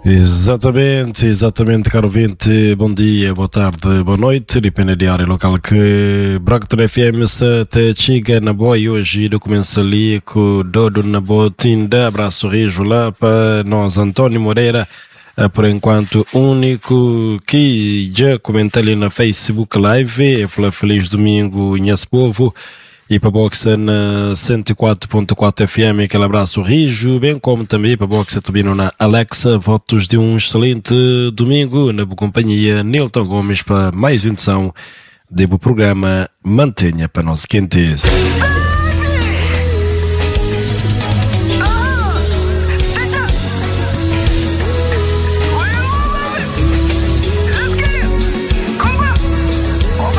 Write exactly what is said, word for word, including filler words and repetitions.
Exatamente, exatamente, caro ouvinte. Bom dia, boa tarde, boa noite. Depende da área local que Bracton F M se te chega na boa e hoje do começo ali com o Dodo na boa tinda. Abraço rijo lá para nós, António Moreira. Por enquanto, único que já comenta ali na Facebook Live. Fala feliz domingo, Inhas Povo. E para a Boxa na cento e quatro ponto quatro F M, aquele abraço rijo, bem como também para a Boxa Tubino na Alexa. Votos de um excelente domingo na boa companhia. Nilton Gomes para mais uma edição do programa Mantenha para nós quentes.